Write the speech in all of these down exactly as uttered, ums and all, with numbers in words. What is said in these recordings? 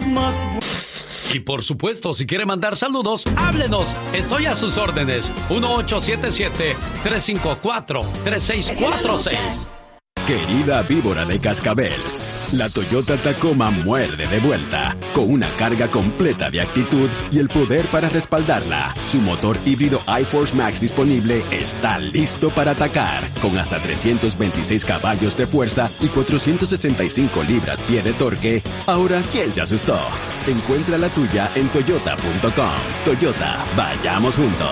más... Y por supuesto, si quiere mandar saludos, háblenos. Estoy a sus órdenes. uno ocho siete siete, tres cinco cuatro, tres seis cuatro seis. Querida víbora de cascabel, la Toyota Tacoma muerde de vuelta, con una carga completa de actitud y el poder para respaldarla. Su motor híbrido iForce Max disponible está listo para atacar, con hasta trescientos veintiséis caballos de fuerza y cuatrocientos sesenta y cinco libras-pie de torque. Ahora, ¿quién se asustó? Encuentra la tuya en toyota punto com. Toyota, vayamos juntos.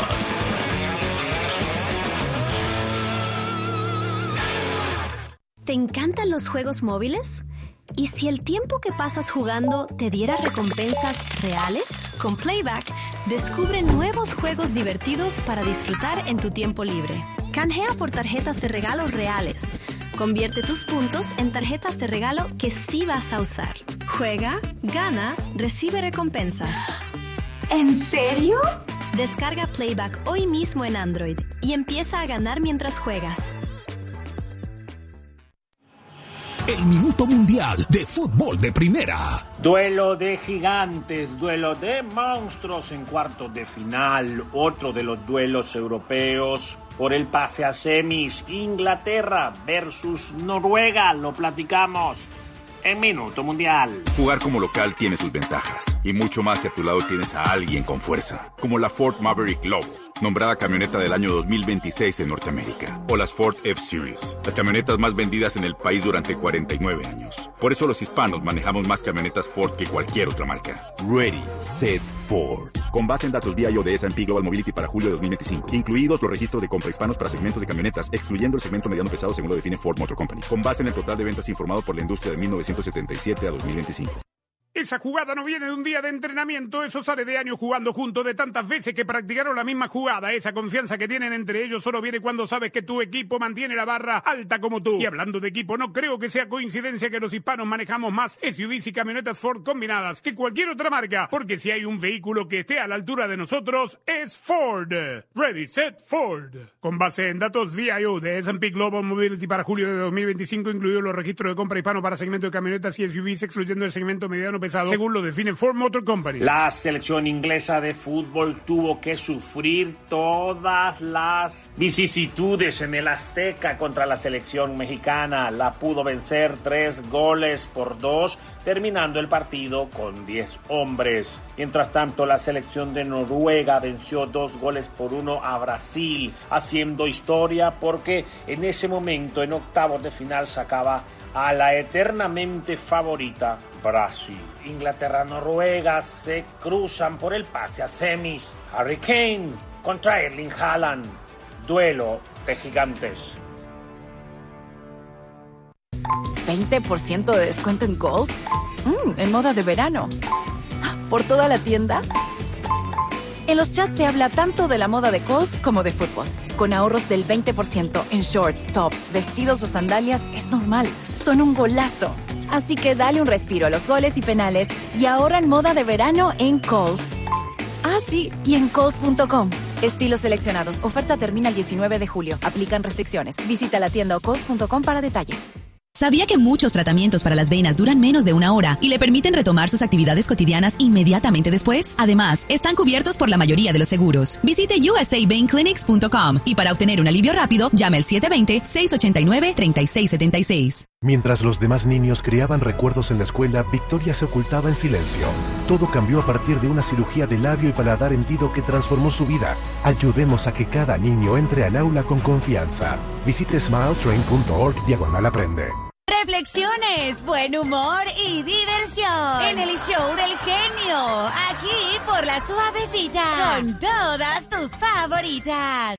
¿Te encantan los juegos móviles? ¿Y si el tiempo que pasas jugando te diera recompensas reales? Con Playback, descubre nuevos juegos divertidos para disfrutar en tu tiempo libre. Canjea por tarjetas de regalo reales. Convierte tus puntos en tarjetas de regalo que sí vas a usar. Juega, gana, recibe recompensas. ¿En serio? Descarga Playback hoy mismo en Android y empieza a ganar mientras juegas. El Minuto Mundial de Fútbol de Primera. Duelo de gigantes, duelo de monstruos en cuartos de final. Otro de los duelos europeos por el pase a semis. Inglaterra versus Noruega. Lo platicamos en Minuto Mundial. Jugar como local tiene sus ventajas. Y mucho más si a tu lado tienes a alguien con fuerza. Como la Ford Maverick Lobo, nombrada camioneta del año dos mil veintiséis en Norteamérica. O las Ford F-Series, las camionetas más vendidas en el país durante cuarenta y nueve años. Por eso los hispanos manejamos más camionetas Ford que cualquier otra marca. Ready, Set, Ford. Con base en datos V I O de S and P Global Mobility para julio de dos mil veinticinco. Incluidos los registros de compra hispanos para segmentos de camionetas, excluyendo el segmento mediano pesado según lo define Ford Motor Company. Con base en el total de ventas informado por la industria de mil novecientos setenta y siete a dos mil veinticinco. Esa jugada no viene de un día de entrenamiento, eso sale de años jugando juntos, de tantas veces que practicaron la misma jugada. Esa confianza que tienen entre ellos solo viene cuando sabes que tu equipo mantiene la barra alta como tú. Y hablando de equipo, no creo que sea coincidencia que los hispanos manejamos más S U Vs y camionetas Ford combinadas que cualquier otra marca, porque si hay un vehículo que esté a la altura de nosotros, es Ford. Ready, Set, Ford. Con base en datos V I O de S and P Global Mobility para julio de dos mil veinticinco, incluidos los registros de compra hispano para segmento de camionetas y S U Vs, excluyendo el segmento mediano pesado, según lo define Ford Motor Company. La selección inglesa de fútbol tuvo que sufrir todas las vicisitudes en el Azteca contra la selección mexicana. La pudo vencer tres goles por dos, terminando el partido con diez hombres. Mientras tanto, la selección de Noruega venció dos goles por uno a Brasil, haciendo historia porque en ese momento, en octavos de final, sacaba a la eternamente favorita Brasil. Inglaterra-Noruega se cruzan por el pase a semis. Harry Kane contra Erling Haaland. Duelo de gigantes. ¿veinte por ciento de descuento en Kohl's? Mm, en moda de verano. ¿Por toda la tienda? En los chats se habla tanto de la moda de Kohl's como de fútbol. Con ahorros del veinte por ciento en shorts, tops, vestidos o sandalias, es normal. Son un golazo. Así que dale un respiro a los goles y penales y ahorra en moda de verano en Kohl's. Ah, sí, y en Kohl's punto com. Estilos seleccionados. Oferta termina el diecinueve de julio. Aplican restricciones. Visita la tienda o Kohl's punto com para detalles. ¿Sabía que muchos tratamientos para las venas duran menos de una hora y le permiten retomar sus actividades cotidianas inmediatamente después? Además, están cubiertos por la mayoría de los seguros. Visite U S A Vein Clinics punto com y para obtener un alivio rápido, llame al siete dos cero, seis ocho nueve, tres seis siete seis. Mientras los demás niños creaban recuerdos en la escuela, Victoria se ocultaba en silencio. Todo cambió a partir de una cirugía de labio y paladar hendido que transformó su vida. Ayudemos a que cada niño entre al aula con confianza. Visite smiletrain punto org diagonal aprende. Reflexiones, buen humor y diversión en el show del genio, aquí por La Suavecita, con todas tus favoritas.